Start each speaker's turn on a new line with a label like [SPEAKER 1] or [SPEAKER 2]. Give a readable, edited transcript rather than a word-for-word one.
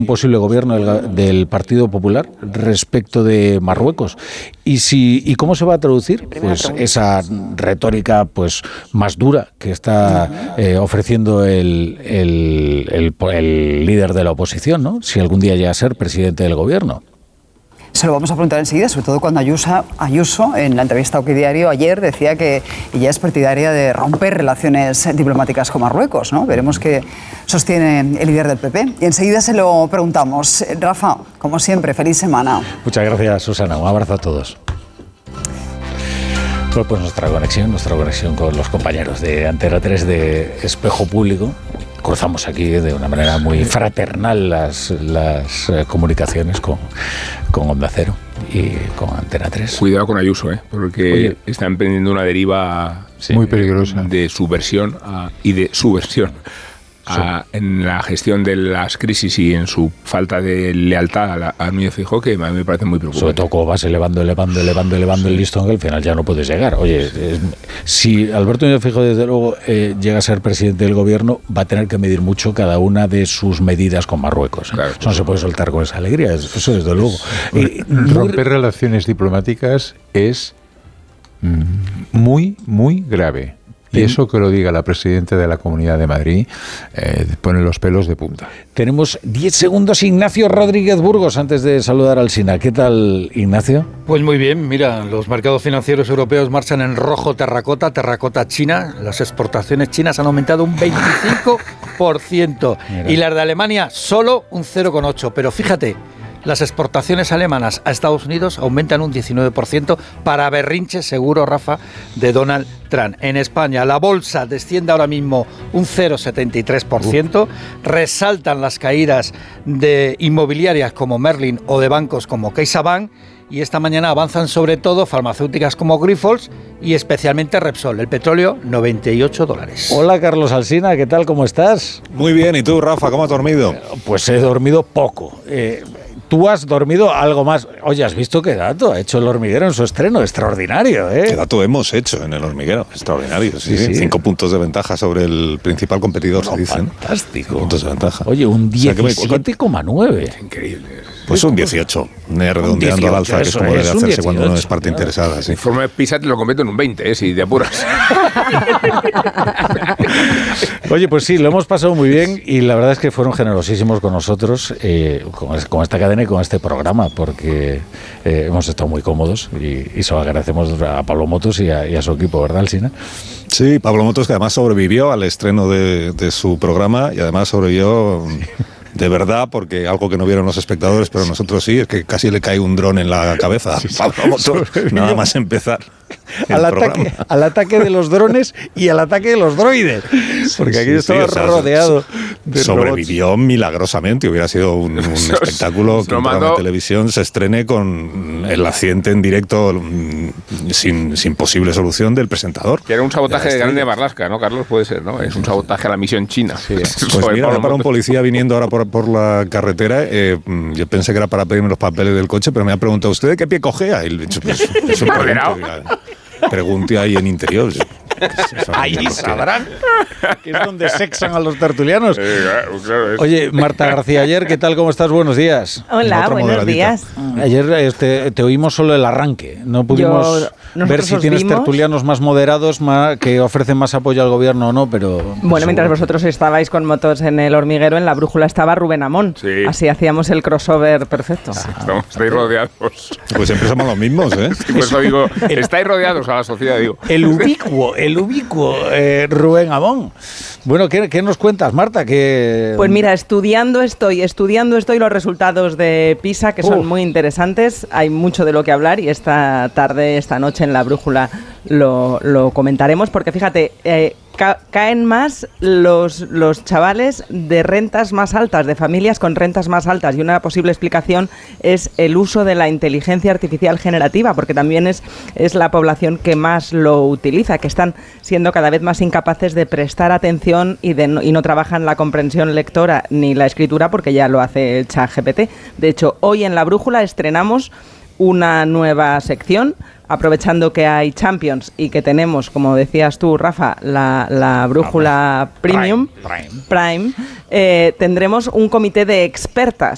[SPEAKER 1] un posible gobierno del Partido Popular respecto de Marruecos. ¿Y cómo se va a traducir? Pues esa retórica pues más dura que está ofreciendo el líder de la oposición, ¿no? Si algún día llega a ser presidente del gobierno.
[SPEAKER 2] Se lo vamos a preguntar enseguida, sobre todo cuando Ayuso, en la entrevista a OK Diario ayer, decía que ella es partidaria de romper relaciones diplomáticas con Marruecos, ¿no? Veremos qué sostiene el líder del PP. Y enseguida se lo preguntamos. Rafa, como siempre, feliz semana.
[SPEAKER 1] Muchas gracias, Susana. Un abrazo a todos. Pues nuestra conexión con los compañeros de Antena 3 de Espejo Público. Cruzamos aquí de una manera muy fraternal las comunicaciones con Onda Cero y con Antena 3.
[SPEAKER 3] Cuidado con Ayuso, porque está emprendiendo una deriva
[SPEAKER 4] muy peligrosa
[SPEAKER 3] de subversión y de subversión en la gestión de las crisis y en su falta de lealtad a Núñez Feijóo, que a mí me parece muy preocupante.
[SPEAKER 1] Sobre todo como vas elevando el listón, que al final ya no puedes llegar. Oye, si Alberto Núñez Feijóo desde luego llega a ser presidente del gobierno, va a tener que medir mucho cada una de sus medidas con Marruecos.
[SPEAKER 3] Claro,
[SPEAKER 1] eso no se puede soltar con esa alegría, eso desde luego.
[SPEAKER 4] Romper relaciones diplomáticas es muy, muy grave. Y eso que lo diga la presidenta de la Comunidad de Madrid pone los pelos de punta.
[SPEAKER 1] Tenemos 10 segundos, Ignacio Rodríguez Burgos, antes de saludar al SINA. ¿Qué tal, Ignacio?
[SPEAKER 5] Pues muy bien, mira, los mercados financieros europeos marchan en rojo terracota China. Las exportaciones chinas han aumentado un 25%. Y las de Alemania solo un 0,8%. Pero fíjate, las exportaciones alemanas a Estados Unidos aumentan un 19% para berrinche seguro, Rafa, de Donald Trump. En España la bolsa desciende ahora mismo un 0,73%. Resaltan las caídas de inmobiliarias como Merlin o de bancos como CaixaBank. Y esta mañana avanzan sobre todo farmacéuticas como Grifols y especialmente Repsol. El petróleo, $98.
[SPEAKER 1] Hola, Carlos Alsina, ¿qué tal? ¿Cómo estás?
[SPEAKER 6] Muy bien, ¿y tú, Rafa, cómo has dormido?
[SPEAKER 1] Pues he dormido poco. Tú has dormido algo más. Oye, ¿has visto qué dato ha hecho El Hormiguero en su estreno? Extraordinario, ¿eh?
[SPEAKER 6] ¿Qué dato hemos hecho en El Hormiguero? Extraordinario, sí. 5 puntos de ventaja sobre el principal competidor, se dice.
[SPEAKER 1] Fantástico.
[SPEAKER 6] 5 puntos de ventaja.
[SPEAKER 1] Oye, un 17,9.
[SPEAKER 3] Increíble.
[SPEAKER 6] Pues un 18, redondeando al alza, que es como debe hacerse cuando uno es parte interesada. Sí.
[SPEAKER 3] En forma de PISA te lo convierto en un 20, si te apuras.
[SPEAKER 1] Oye, pues sí, lo hemos pasado muy bien y la verdad es que fueron generosísimos con nosotros, con esta cadena y con este programa, porque hemos estado muy cómodos y se lo agradecemos a Pablo Motos y a su equipo, ¿verdad, Alsina?
[SPEAKER 6] Sí, Pablo Motos, que además sobrevivió al estreno de su programa y además sobrevivió... De verdad, porque algo que no vieron los espectadores, pero nosotros sí, es que casi le cae un dron en la cabeza. Nada más empezar
[SPEAKER 1] al ataque de los drones y al ataque de los droides. Porque aquí estaba rodeado de
[SPEAKER 6] sobrevivió
[SPEAKER 1] robots.
[SPEAKER 6] Milagrosamente. Hubiera sido un espectáculo que un programa de televisión se estrene con el accidente en directo sin posible solución del presentador.
[SPEAKER 3] Que era un sabotaje de Grande Marlaska, ¿no, Carlos? Puede ser, ¿no? Es un sabotaje a la misión china. Sí.
[SPEAKER 6] Pues mira, para un policía viniendo ahora por la carretera, yo pensé que era para pedirme los papeles del coche, pero me ha preguntado, ¿usted de qué pie cojea? Y le he dicho, pues, pregunte ahí en Interior.
[SPEAKER 1] Ahí sabrán que es donde sexan a los tertulianos. Oye, Marta García Aller, ¿qué tal? ¿Cómo estás? Buenos días.
[SPEAKER 7] Hola, buenos días.
[SPEAKER 1] Ayer te oímos solo el arranque. No pudimos ver si tienes tertulianos más moderados, que ofrecen más apoyo al gobierno o no, pero...
[SPEAKER 7] Bueno, mientras vosotros estabais con Motos en El Hormiguero, en la brújula estaba Rubén Amón. Sí. Así hacíamos el crossover perfecto.
[SPEAKER 3] Sí, estáis rodeados.
[SPEAKER 6] Pues siempre somos los mismos, ¿eh?
[SPEAKER 3] Por eso digo, estáis rodeados a la sociedad, digo.
[SPEAKER 1] El ubicuo Rubén Amón. Bueno, ¿qué nos cuentas, Marta?
[SPEAKER 7] Pues mira, estudiando estoy los resultados de PISA, que son muy interesantes. Hay mucho de lo que hablar y esta noche en La Brújula lo comentaremos, porque fíjate, caen más los chavales de rentas más altas, de familias con rentas más altas, y una posible explicación es el uso de la inteligencia artificial generativa, porque también es la población que más lo utiliza, que están siendo cada vez más incapaces de prestar atención y no trabajan la comprensión lectora ni la escritura, porque ya lo hace el ChatGPT. De hecho, hoy en La Brújula estrenamos una nueva sección, aprovechando que hay Champions y que tenemos, como decías tú, Rafa, la Brújula Premium, Prime, tendremos un comité de expertas